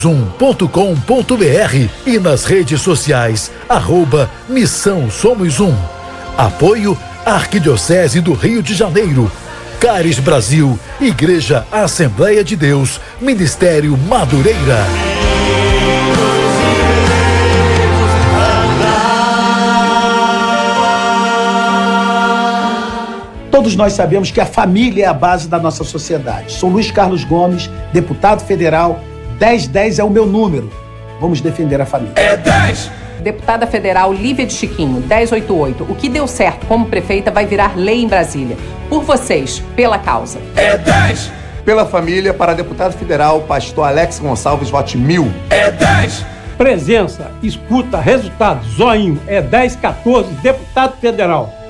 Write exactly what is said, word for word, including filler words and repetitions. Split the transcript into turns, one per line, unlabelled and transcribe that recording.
um ponto com ponto br e nas redes sociais, arroba Missão Somos Um. Apoio Arquidiocese do Rio de Janeiro, Caris Brasil, Igreja Assembleia de Deus, Ministério Madureira.
Todos nós sabemos que a família é a base da nossa sociedade. Sou Luiz Carlos Gomes, deputado federal. dez dez é o meu número. Vamos defender a família.
É dez!
Deputada federal Lívia de Chiquinho, dez oitenta e oito. O que deu certo como prefeita vai virar lei em Brasília. Por vocês, pela causa.
É dez!
Pela família, para deputado federal, pastor Alex Gonçalves, vote mil.
É dez!
Presença, escuta, resultado, zoinho. É dez quatorze, deputado federal.